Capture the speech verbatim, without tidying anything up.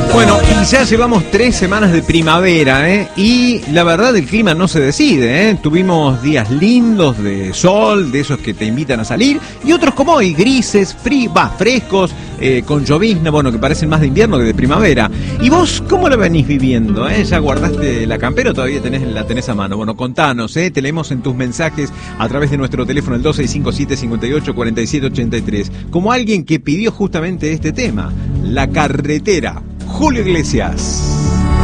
Bueno, y ya llevamos tres semanas de primavera, ¿eh? Y la verdad el clima no se decide, ¿eh? Tuvimos días lindos de sol, de esos que te invitan a salir, y otros como hoy, grises, fríos, va, frescos, eh, con llovizna, bueno, que parecen más de invierno que de primavera. ¿Y vos cómo lo venís viviendo, eh? ¿Ya guardaste la campera o todavía tenés, la tenés a mano? Bueno, contanos, ¿eh? Te leemos en tus mensajes a través de nuestro teléfono, el dos seis cinco siete, cinco ocho, cuatro siete ocho tres, como alguien que pidió justamente este tema, la carretera. Julio Iglesias.